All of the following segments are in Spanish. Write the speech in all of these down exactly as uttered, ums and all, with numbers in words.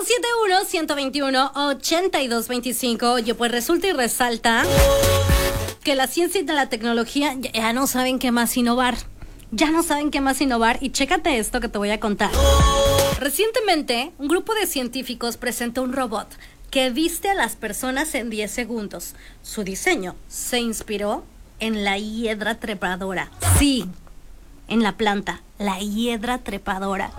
siete uno, uno veintiuno, ochenta y dos veinticinco. Yo pues resulta y resalta que la ciencia y la tecnología ya no saben qué más innovar. Ya no saben qué más innovar y chécate esto que te voy a contar. Recientemente, un grupo de científicos presentó un robot que viste a las personas en diez segundos. Su diseño se inspiró en la hiedra trepadora. Sí, en la planta, la hiedra trepadora.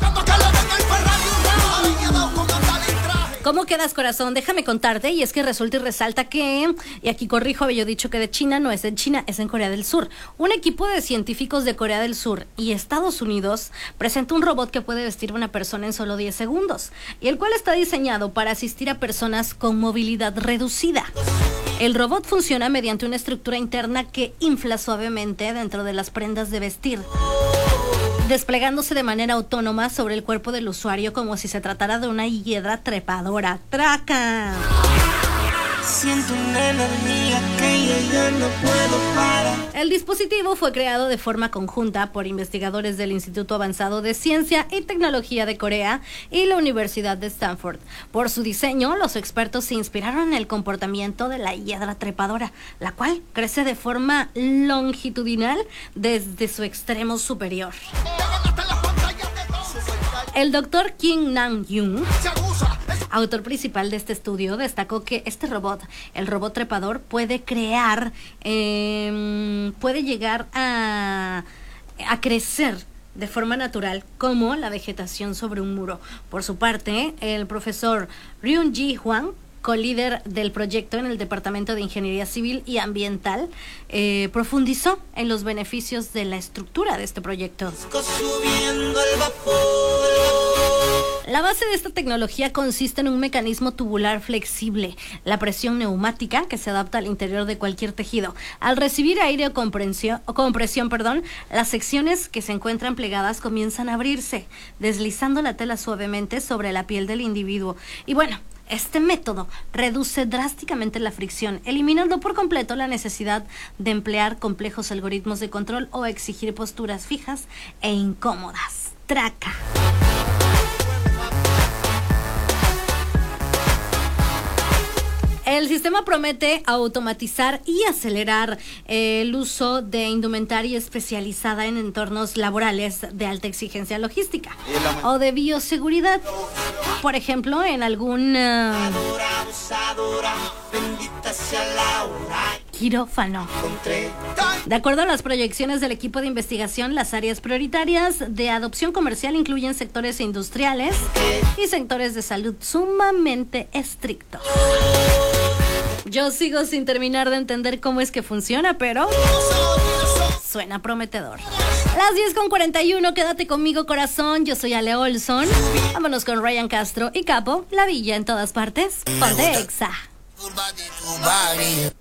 ¿Cómo quedas, corazón? Déjame contarte, y es que resulta y resalta que, y aquí corrijo, había yo dicho que de China, no es en China, es en Corea del Sur. Un equipo de científicos de Corea del Sur y Estados Unidos presentó un robot que puede vestir a una persona en solo diez segundos, y el cual está diseñado para asistir a personas con movilidad reducida. El robot funciona mediante una estructura interna que infla suavemente dentro de las prendas de vestir, desplegándose de manera autónoma sobre el cuerpo del usuario como si se tratara de una hiedra trepadora. ¡Traca! Siento una energía que yo ya no puedo parar. El dispositivo fue creado de forma conjunta por investigadores del Instituto Avanzado de Ciencia y Tecnología de Corea y la Universidad de Stanford. Por su diseño, los expertos se inspiraron en el comportamiento de la hiedra trepadora, la cual crece de forma longitudinal desde su extremo superior. El doctor Kim Nam-yoon, autor principal de este estudio, destacó que este robot, el robot trepador, puede crear, eh, puede llegar a, a crecer de forma natural como la vegetación sobre un muro. Por su parte, el profesor Ryun-ji Hwang, colíder del proyecto en el Departamento de Ingeniería Civil y Ambiental, eh, profundizó en los beneficios de la estructura de este proyecto. La base de esta tecnología consiste en un mecanismo tubular flexible, la presión neumática que se adapta al interior de cualquier tejido. Al recibir aire o compresión, o compresión, perdón, las secciones que se encuentran plegadas comienzan a abrirse, deslizando la tela suavemente sobre la piel del individuo. Y bueno, este método reduce drásticamente la fricción, eliminando por completo la necesidad de emplear complejos algoritmos de control o exigir posturas fijas e incómodas. Traca. El sistema promete automatizar y acelerar el uso de indumentaria especializada en entornos laborales de alta exigencia logística o de bioseguridad. Por ejemplo, en algún uh, quirófano. De acuerdo a las proyecciones del equipo de investigación, las áreas prioritarias de adopción comercial incluyen sectores industriales y sectores de salud sumamente estrictos. Yo sigo sin terminar de entender cómo es que funciona, pero suena prometedor. Las diez con cuarenta y uno, quédate conmigo, corazón. Yo soy Ale Olson. Vámonos con Ryan Castro y Capo, La Villa en todas partes. Ponte Exa.